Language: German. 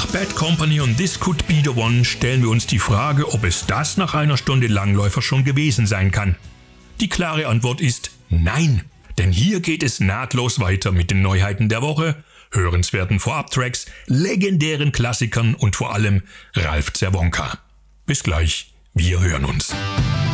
Nach Bad Company und This Could Be The One stellen wir uns die Frage, ob es das nach einer Stunde Langläufer schon gewesen sein kann. Die klare Antwort ist nein, denn hier geht es nahtlos weiter mit den Neuheiten der Woche, hörenswerten Vorabtracks, legendären Klassikern und vor allem Ralf Zerwonka. Bis gleich, wir hören uns.